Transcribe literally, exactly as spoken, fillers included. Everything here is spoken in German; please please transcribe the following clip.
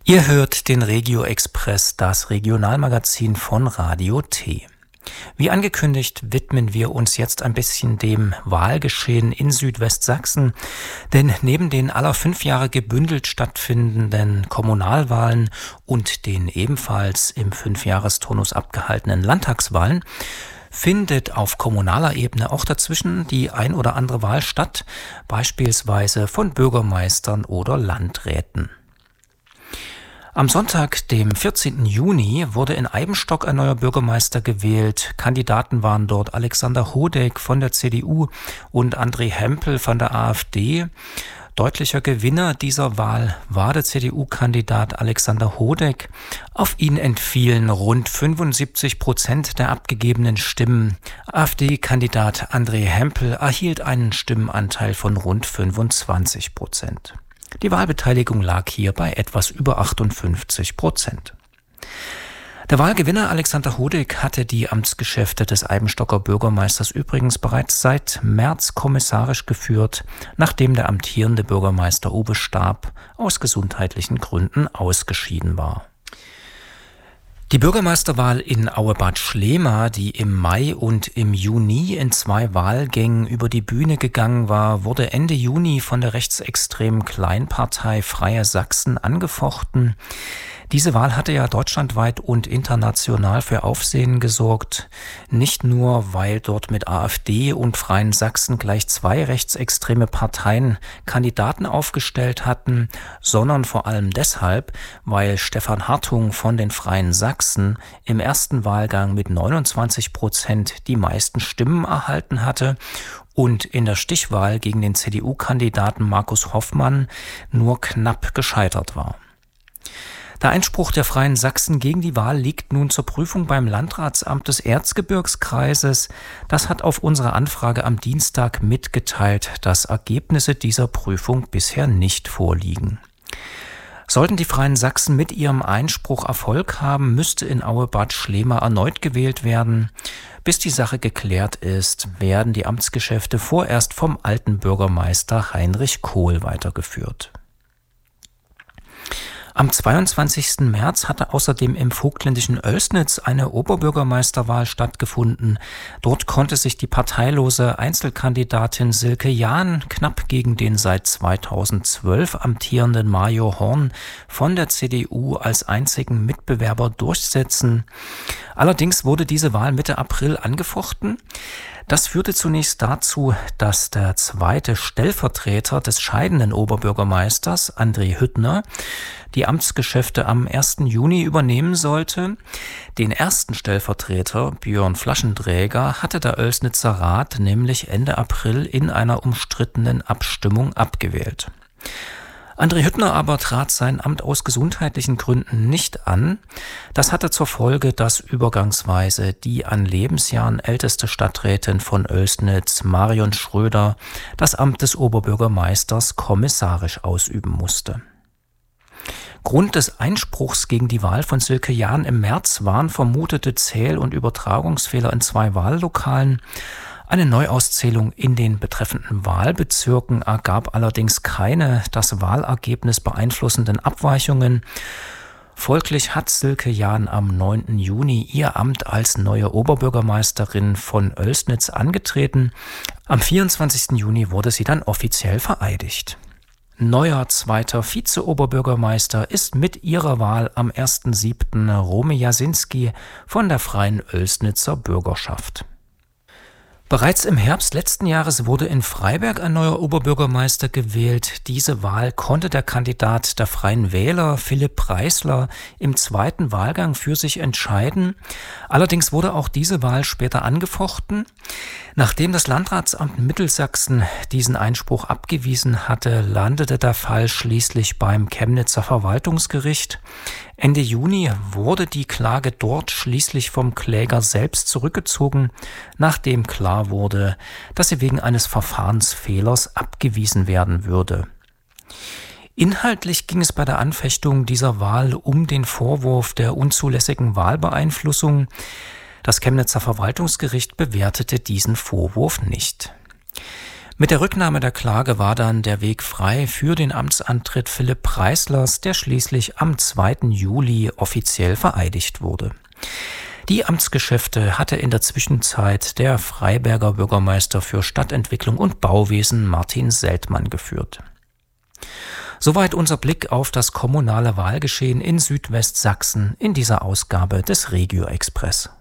Ihr hört den Regio Express, das Regionalmagazin von Radio T. Wie angekündigt, widmen wir uns jetzt ein bisschen dem Wahlgeschehen in Südwestsachsen, denn neben den aller fünf Jahre gebündelt stattfindenden Kommunalwahlen und den ebenfalls im Fünfjahresturnus abgehaltenen Landtagswahlen findet auf kommunaler Ebene auch dazwischen die ein oder andere Wahl statt, beispielsweise von Bürgermeistern oder Landräten. Am Sonntag, dem vierzehnten Juni, wurde in Eibenstock ein neuer Bürgermeister gewählt. Kandidaten waren dort Alexander Hodeck von der C D U und André Hempel von der AfD. Deutlicher Gewinner dieser Wahl war der C D U-Kandidat Alexander Hodeck. Auf ihn entfielen rund fünfundsiebzig Prozent der abgegebenen Stimmen. AfD-Kandidat André Hempel erhielt einen Stimmenanteil von rund fünfundzwanzig Prozent. Die Wahlbeteiligung lag hier bei etwas über achtundfünfzig Prozent. Der Wahlgewinner Alexander Hodeck hatte die Amtsgeschäfte des Eibenstocker Bürgermeisters übrigens bereits seit März kommissarisch geführt, nachdem der amtierende Bürgermeister Uwe Staab aus gesundheitlichen Gründen ausgeschieden war. Die Bürgermeisterwahl in Auebad Schlema, die im Mai und im Juni in zwei Wahlgängen über die Bühne gegangen war, wurde Ende Juni von der rechtsextremen Kleinpartei Freie Sachsen angefochten. Diese Wahl hatte ja deutschlandweit und international für Aufsehen gesorgt, nicht nur, weil dort mit AfD und Freien Sachsen gleich zwei rechtsextreme Parteien Kandidaten aufgestellt hatten, sondern vor allem deshalb, weil Stefan Hartung von den Freien Sachsen im ersten Wahlgang mit neunundzwanzig Prozent die meisten Stimmen erhalten hatte und in der Stichwahl gegen den C D U-Kandidaten Markus Hoffmann nur knapp gescheitert war. Der Einspruch der Freien Sachsen gegen die Wahl liegt nun zur Prüfung beim Landratsamt des Erzgebirgskreises. Das hat auf unsere Anfrage am Dienstag mitgeteilt, dass Ergebnisse dieser Prüfung bisher nicht vorliegen. Sollten die Freien Sachsen mit ihrem Einspruch Erfolg haben, müsste in Auebad Schlema erneut gewählt werden. Bis die Sache geklärt ist, werden die Amtsgeschäfte vorerst vom alten Bürgermeister Heinrich Kohl weitergeführt. Am zweiundzwanzigsten März hatte außerdem im vogtländischen Oelsnitz eine Oberbürgermeisterwahl stattgefunden. Dort konnte sich die parteilose Einzelkandidatin Silke Jahn knapp gegen den seit zweitausendzwölf amtierenden Mario Horn von der C D U als einzigen Mitbewerber durchsetzen. Allerdings wurde diese Wahl Mitte April angefochten. Das führte zunächst dazu, dass der zweite Stellvertreter des scheidenden Oberbürgermeisters, André Hüttner, die Amtsgeschäfte am ersten Juni übernehmen sollte. Den ersten Stellvertreter, Björn Flaschenträger, hatte der Oelsnitzer Rat nämlich Ende April in einer umstrittenen Abstimmung abgewählt. André Hüttner aber trat sein Amt aus gesundheitlichen Gründen nicht an. Das hatte zur Folge, dass übergangsweise die an Lebensjahren älteste Stadträtin von Oelsnitz, Marion Schröder, das Amt des Oberbürgermeisters kommissarisch ausüben musste. Grund des Einspruchs gegen die Wahl von Silke Jahn im März waren vermutete Zähl- und Übertragungsfehler in zwei Wahllokalen. Eine Neuauszählung in den betreffenden Wahlbezirken ergab allerdings keine das Wahlergebnis beeinflussenden Abweichungen. Folglich hat Silke Jahn am neunten Juni ihr Amt als neue Oberbürgermeisterin von Oelsnitz angetreten. Am vierundzwanzigsten Juni wurde sie dann offiziell vereidigt. Neuer zweiter Vize-Oberbürgermeister ist mit ihrer Wahl am ersten siebten Rome Jasinski von der Freien Oelsnitzer Bürgerschaft. Bereits im Herbst letzten Jahres wurde in Freiberg ein neuer Oberbürgermeister gewählt. Diese Wahl konnte der Kandidat der Freien Wähler, Philipp Preisler, im zweiten Wahlgang für sich entscheiden. Allerdings wurde auch diese Wahl später angefochten. Nachdem das Landratsamt Mittelsachsen diesen Einspruch abgewiesen hatte, landete der Fall schließlich beim Chemnitzer Verwaltungsgericht. Ende Juni wurde die Klage dort schließlich vom Kläger selbst zurückgezogen, nachdem klar wurde, dass sie wegen eines Verfahrensfehlers abgewiesen werden würde. Inhaltlich ging es bei der Anfechtung dieser Wahl um den Vorwurf der unzulässigen Wahlbeeinflussung. Das Chemnitzer Verwaltungsgericht bewertete diesen Vorwurf nicht. Mit der Rücknahme der Klage war dann der Weg frei für den Amtsantritt Philipp Preislers, der schließlich am zweiten Juli offiziell vereidigt wurde. Die Amtsgeschäfte hatte in der Zwischenzeit der Freiberger Bürgermeister für Stadtentwicklung und Bauwesen Martin Seltmann geführt. Soweit unser Blick auf das kommunale Wahlgeschehen in Südwestsachsen in dieser Ausgabe des Regio Express.